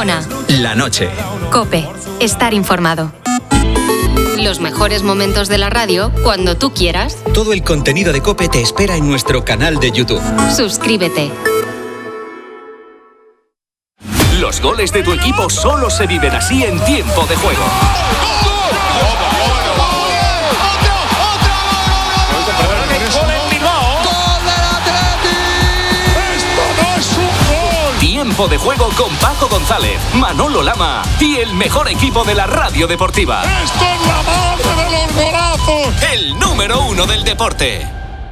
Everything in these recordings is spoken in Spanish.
Ona. La noche. COPE. Estar informado. Los mejores momentos de la radio cuando tú quieras. Todo el contenido de COPE te espera en nuestro canal de YouTube. Suscríbete. Los goles de tu equipo solo se viven así en tiempo de juego. Tiempo de juego con Paco González, Manolo Lama y el mejor equipo de la radio deportiva. ¡Esto es la madre de los golazos! El número 1 del deporte.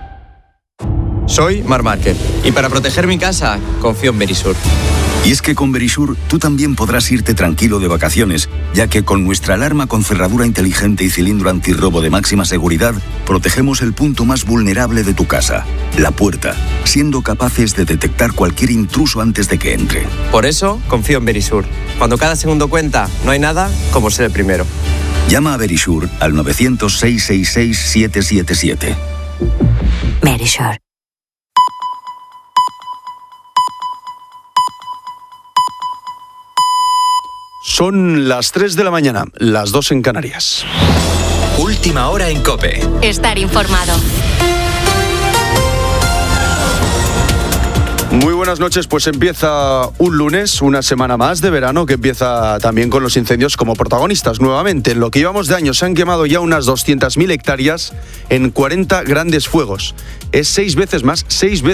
Soy Marc Márquez y para proteger mi casa confío en Verisur. Y es que con Verisur tú también podrás irte tranquilo de vacaciones, ya que con nuestra alarma con cerradura inteligente y cilindro antirrobo de máxima seguridad, protegemos el punto más vulnerable de tu casa, la puerta, siendo capaces de detectar cualquier intruso antes de que entre. Por eso confío en Verisur. Cuando cada segundo cuenta, no hay nada como ser el primero. Llama a Verisur al 900-666-777. Verisur. Son las 3 de la mañana, las 2 en Canarias. Última hora en COPE. Estar informado. Muy buenas noches, pues empieza un lunes, una semana más de verano que empieza también con los incendios como protagonistas nuevamente. En lo que llevamos de año se han quemado ya unas 200.000 hectáreas en 40 grandes fuegos. Es 6 veces más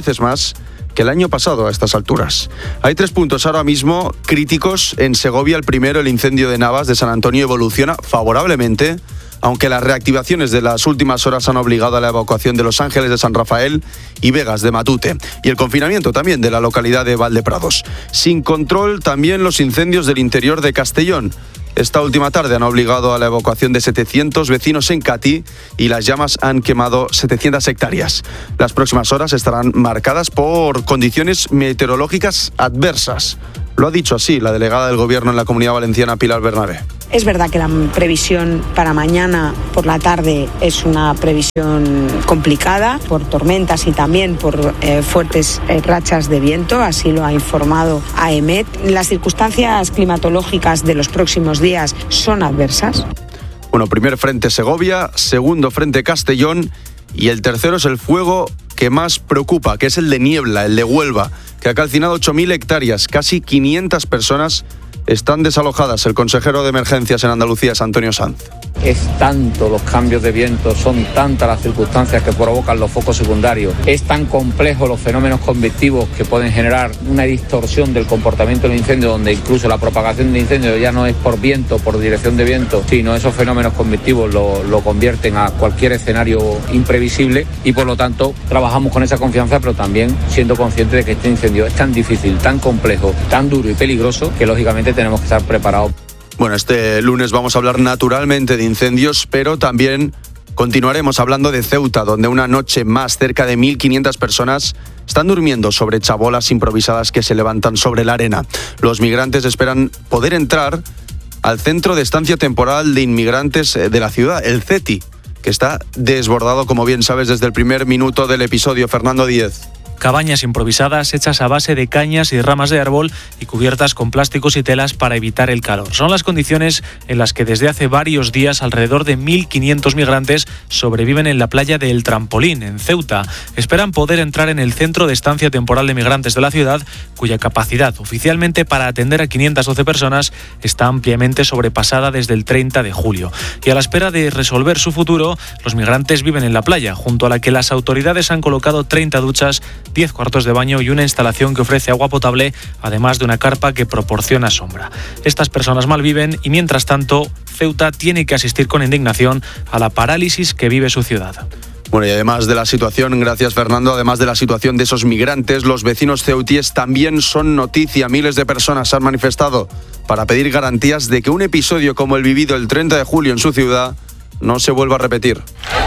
que el año pasado a estas alturas. Hay 3 puntos ahora mismo críticos en Segovia. El primero, el incendio de Navas de San Antonio, evoluciona favorablemente, aunque las reactivaciones de las últimas horas han obligado a la evacuación de Los Ángeles de San Rafael y Vegas de Matute, y el confinamiento también de la localidad de Valdeprados. Sin control también los incendios del interior de Castellón. Esta última tarde han obligado a la evacuación de 700 vecinos en Catí y las llamas han quemado 700 hectáreas. Las próximas horas estarán marcadas por condiciones meteorológicas adversas. Lo ha dicho así la delegada del Gobierno en la Comunidad Valenciana, Pilar Bernabé. Es verdad que la previsión para mañana por la tarde es una previsión complicada por tormentas y también por fuertes rachas de viento, así lo ha informado AEMET. Las circunstancias climatológicas de los próximos días son adversas. Bueno, primer frente Segovia, segundo frente Castellón y el tercero es el fuego que más preocupa, que es el de Niebla, el de Huelva, que ha calcinado 8.000 hectáreas, casi 500 personas están desalojadas. El consejero de Emergencias en Andalucía es Antonio Sanz. Es tanto los cambios de viento, son tantas las circunstancias que provocan los focos secundarios, es tan complejo los fenómenos convectivos que pueden generar una distorsión del comportamiento del incendio, donde incluso la propagación del incendio ya no es por viento, por dirección de viento, sino esos fenómenos convectivos lo convierten a cualquier escenario imprevisible y por lo tanto trabajamos con esa confianza, pero también siendo conscientes de que este incendio es tan difícil, tan complejo, tan duro y peligroso que lógicamente tenemos que estar preparados. Bueno, este lunes vamos a hablar naturalmente de incendios, pero también continuaremos hablando de Ceuta, donde una noche más cerca de 1.500 personas están durmiendo sobre chabolas improvisadas que se levantan sobre la arena. Los migrantes esperan poder entrar al Centro de Estancia Temporal de Inmigrantes de la ciudad, el CETI, que está desbordado, como bien sabes, desde el primer minuto del episodio. Fernando Díez. Cabañas improvisadas hechas a base de cañas y ramas de árbol y cubiertas con plásticos y telas para evitar el calor. Son las condiciones en las que desde hace varios días alrededor de 1.500 migrantes sobreviven en la playa de El Trampolín, en Ceuta. Esperan poder entrar en el Centro de Estancia Temporal de Migrantes de la ciudad, cuya capacidad oficialmente para atender a 512 personas está ampliamente sobrepasada desde el 30 de julio. Y a la espera de resolver su futuro, los migrantes viven en la playa, junto a la que las autoridades han colocado 30 duchas, 10 cuartos de baño y una instalación que ofrece agua potable, además de una carpa que proporciona sombra. Estas personas malviven y, mientras tanto, Ceuta tiene que asistir con indignación a la parálisis que vive su ciudad. Bueno, y además de la situación, gracias Fernando, además de la situación de esos migrantes, los vecinos ceutíes también son noticia. Miles de personas se han manifestado para pedir garantías de que un episodio como el vivido el 30 de julio en su ciudad no se vuelva a repetir.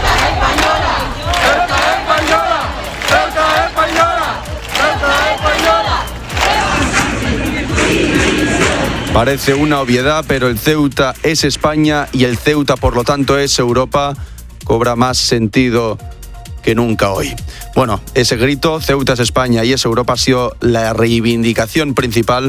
Parece una obviedad, pero el Ceuta es España y el Ceuta, por lo tanto, es Europa. Cobra más sentido que nunca hoy. Bueno, ese grito, Ceuta es España y es Europa, ha sido la reivindicación principal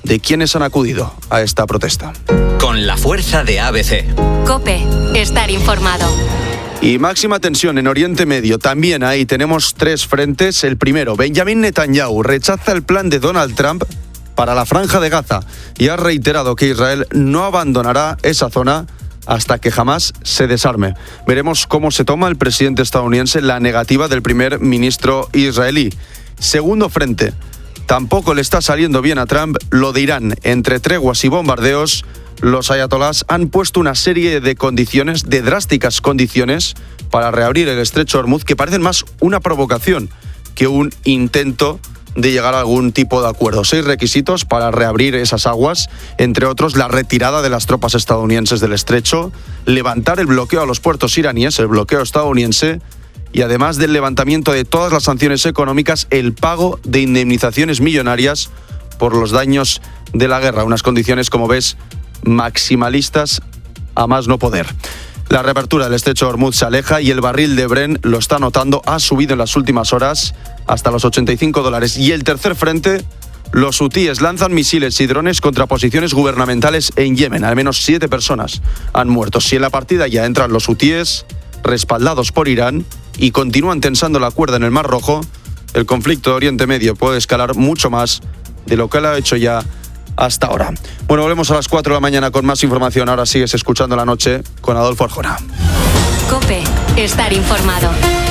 de quienes han acudido a esta protesta. Con la fuerza de ABC. COPE. Estar informado. Y máxima tensión en Oriente Medio. También ahí tenemos 3 frentes. El primero, Benjamin Netanyahu rechaza el plan de Donald Trump para la Franja de Gaza y ha reiterado que Israel no abandonará esa zona hasta que jamás se desarme. Veremos cómo se toma el presidente estadounidense la negativa del primer ministro israelí. Segundo frente, tampoco le está saliendo bien a Trump lo de Irán. Entre treguas y bombardeos, los ayatolás han puesto una serie de condiciones, de drásticas condiciones, para reabrir el estrecho de Hormuz, que parecen más una provocación que un intento de llegar a algún tipo de acuerdo. 6 requisitos para reabrir esas aguas, entre otros la retirada de las tropas estadounidenses del estrecho, levantar el bloqueo a los puertos iraníes, el bloqueo estadounidense, y además del levantamiento de todas las sanciones económicas, el pago de indemnizaciones millonarias por los daños de la guerra. Unas condiciones, como ves, maximalistas a más no poder. La reapertura del estrecho de Hormuz se aleja y el barril de Brent, lo está notando, ha subido en las últimas horas hasta los $85. Y el tercer frente, los hutíes lanzan misiles y drones contra posiciones gubernamentales en Yemen. Al menos 7 personas han muerto. Si en la partida ya entran los hutíes, respaldados por Irán, y continúan tensando la cuerda en el Mar Rojo, el conflicto de Oriente Medio puede escalar mucho más de lo que lo ha hecho ya hasta ahora. Bueno, volvemos a las 4 de la mañana con más información. Ahora sigues escuchando La Noche con Adolfo Arjona. COPE. Estar informado.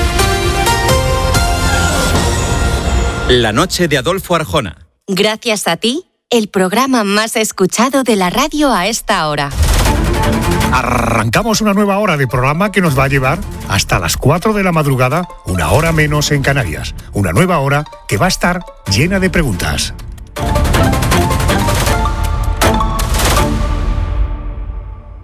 La Noche de Adolfo Arjona. Gracias a ti, el programa más escuchado de la radio a esta hora. Arrancamos una nueva hora de programa que nos va a llevar hasta las 4 de la madrugada, una hora menos en Canarias. Una nueva hora que va a estar llena de preguntas.